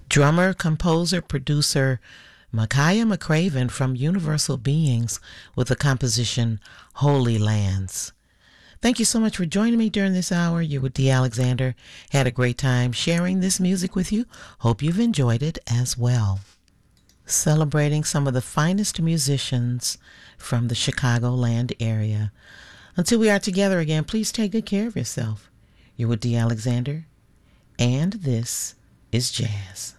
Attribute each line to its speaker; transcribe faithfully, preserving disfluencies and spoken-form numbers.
Speaker 1: Drummer, composer, producer Micaiah McCraven from Universal Beings with the composition Holy Lands. Thank you so much for joining me during this hour. You were Dee Alexander. Had a great time sharing this music with you. Hope you've enjoyed it as well. Celebrating some of the finest musicians from the Chicagoland area. Until we are together again, please take good care of yourself. You were Dee Alexander, and this is Jazz.